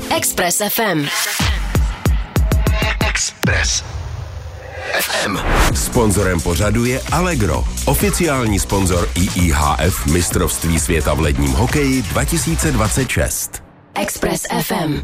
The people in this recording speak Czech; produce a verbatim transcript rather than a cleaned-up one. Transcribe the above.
Express ef em. Express ef em. Sponzorem pořadu je Allegro, oficiální sponzor í í há ef mistrovství světa v ledním hokeji dva tisíce dvacet šest. Express ef em.